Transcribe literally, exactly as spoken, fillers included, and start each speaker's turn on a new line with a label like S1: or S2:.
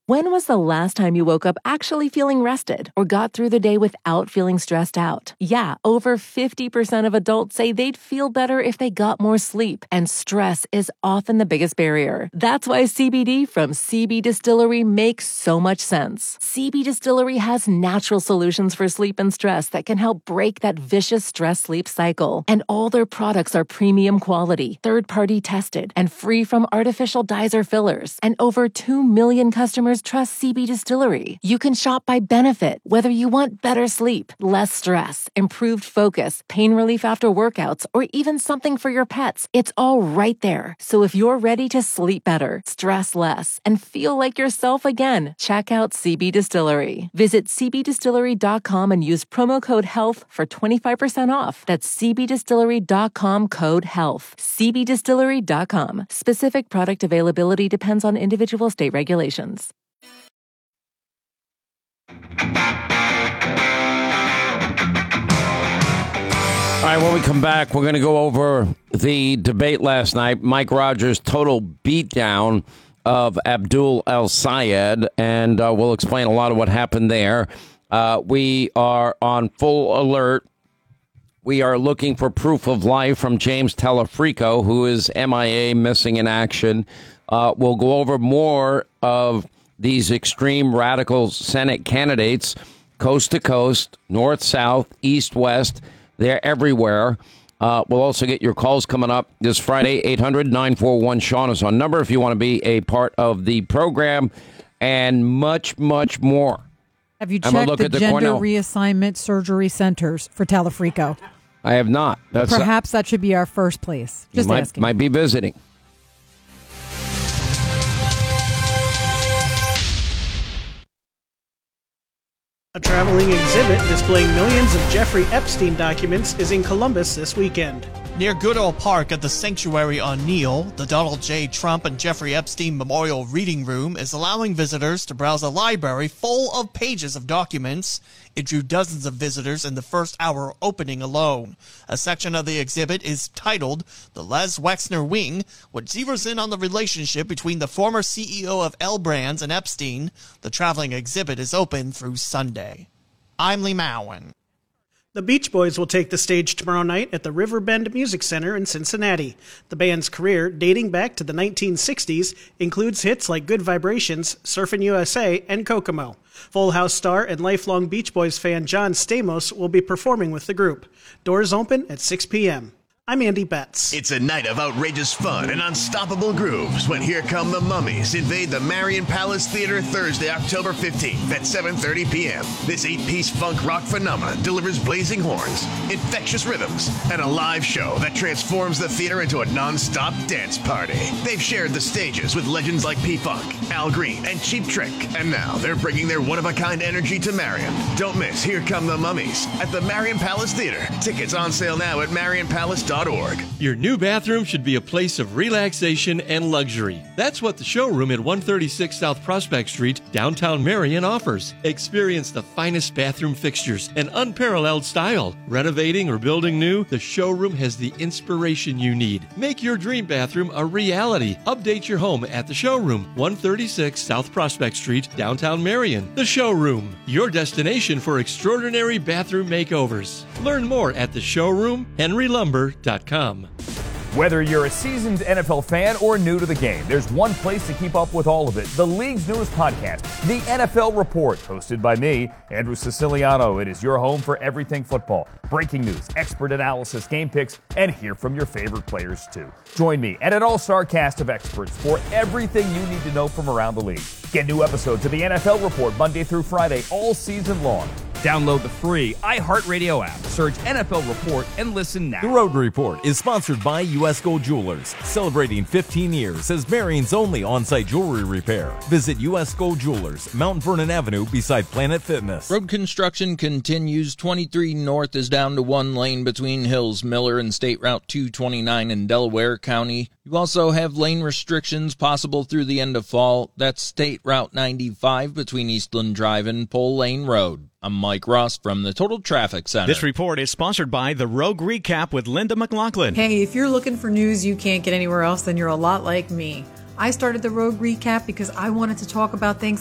S1: When was the last time you woke up actually feeling rested or got through the day without feeling stressed out? Yeah, over fifty percent of adults say they'd feel better if they got more sleep, and stress is often the biggest barrier. That's why C B D from C B Distillery makes so much sense. C B Distillery has natural solutions for sleep and stress that can help break that vicious stress-sleep cycle. And all their products are premium quality, third-party tested, and free from artificial dyes or fillers. And over two million customers trust C B Distillery. You can shop by benefit, whether you want better sleep, less stress, improved focus, pain relief after workouts, or even something for your pets. It's all right there. So if you're ready to sleep better, stress less, and feel like yourself again, check out C B Distillery. Visit c b distillery dot com and use promo code HEALTH for twenty-five percent off. That's c b distillery dot com code HEALTH. c b distillery dot com. Specific product availability depends on individual state regulations.
S2: All right, when we come back, we're going to go over the debate last night. Mike Rogers' total beatdown of Abdul El-Sayed, and uh, we'll explain a lot of what happened there. Uh, we are on full alert. We are looking for proof of life from James Telefrico, who is M I A, missing in action. Uh, we'll go over more of these extreme radical Senate candidates, coast to coast, north, south, east, west. They're everywhere. Uh, we'll also get your calls coming up this Friday. eight hundred nine four one Sean is on number if you want to be a part of the program, and much, much more.
S3: Have you checked
S2: look
S3: the
S2: at the
S3: gender
S2: Cornell
S3: reassignment surgery centers for Telefrico?
S2: I have not. That's
S3: Perhaps uh, that should be our first place. Just
S2: might,
S3: asking.
S2: Might be visiting.
S4: A traveling exhibit displaying millions of Jeffrey Epstein documents is in Columbus this weekend.
S5: Near Goodall Park at the Sanctuary on Neil, the Donald J. Trump and Jeffrey Epstein Memorial Reading Room is allowing visitors to browse a library full of pages of documents. It drew dozens of visitors in the first hour opening alone. A section of the exhibit is titled The Les Wexner Wing, which zeroes in on the relationship between the former C E O of L Brands and Epstein. The traveling exhibit is open through Sunday. I'm Lee Mowen.
S4: The Beach Boys will take the stage tomorrow night at the Riverbend Music Center in Cincinnati. The band's career, dating back to the nineteen sixties, includes hits like Good Vibrations, Surfin' U S A, and Kokomo. Full House star and lifelong Beach Boys fan John Stamos will be performing with the group. Doors open at six p.m. I'm Andy Betts.
S6: It's a night of outrageous fun and unstoppable grooves when Here Come the Mummies invade the Marion Palace Theater Thursday, October fifteenth at seven thirty p.m. This eight-piece funk rock phenomenon delivers blazing horns, infectious rhythms, and a live show that transforms the theater into a non-stop dance party. They've shared the stages with legends like P-Funk, Al Green, and Cheap Trick, and now they're bringing their one-of-a-kind energy to Marion. Don't miss Here Come the Mummies at the Marion Palace Theater. Tickets on sale now at marion palace dot org.
S7: Your new bathroom should be a place of relaxation and luxury. That's what the showroom at one thirty-six South Prospect Street, downtown Marion offers. Experience the finest bathroom fixtures and unparalleled style. Renovating or building new, the showroom has the inspiration you need. Make your dream bathroom a reality. Update your home at the showroom, one thirty-six South Prospect Street, downtown Marion. The showroom, your destination for extraordinary bathroom makeovers. Learn more at the showroom, henry lumber dot com.
S8: Whether you're a seasoned N F L fan or new to the game, there's one place to keep up with all of it. The league's newest podcast, The N F L Report, hosted by me, Andrew Siciliano. It is your home for everything football. Breaking news, expert analysis, game picks, and hear from your favorite players, too. Join me and an all-star cast of experts for everything you need to know from around the league. Get new episodes of The N F L Report Monday through Friday all season long.
S9: Download the free iHeartRadio app, search N F L Report, and listen now.
S10: The Road Report is sponsored by U S Gold Jewelers, celebrating fifteen years as Marion's only on-site jewelry repair. Visit U S Gold Jewelers, Mount Vernon Avenue beside Planet Fitness.
S11: Road construction continues. twenty-three North is down to one lane between Hills Miller and State Route two twenty-nine in Delaware County. You also have lane restrictions possible through the end of fall. That's State Route ninety-five between Eastland Drive and Pole Lane Road. I'm Mike Ross from the Total Traffic Center.
S12: This report is sponsored by The Rogue Recap with Linda McLaughlin.
S13: Hey, if you're looking for news you can't get anywhere else, then you're a lot like me. I started The Rogue Recap because I wanted to talk about things